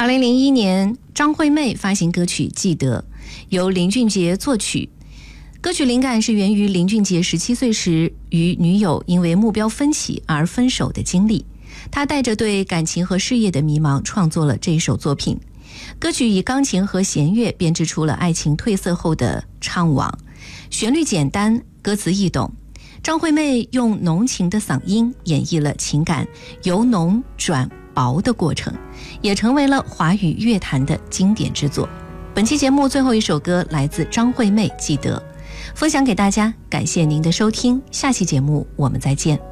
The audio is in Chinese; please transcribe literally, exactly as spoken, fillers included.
二零零一年，张惠妹发行歌曲《记得》，由林俊杰作曲。歌曲灵感是源于林俊杰十七岁时与女友因为目标分歧而分手的经历。他带着对感情和事业的迷茫创作了这首作品。歌曲以钢琴和弦乐编织出了爱情褪色后的怅惘，旋律简单，歌词易懂。张惠妹用浓情的嗓音演绎了情感由浓转薄的过程，也成为了华语乐坛的经典之作。本期节目最后一首歌来自张惠妹《记得》，分享给大家，感谢您的收听，下期节目我们再见。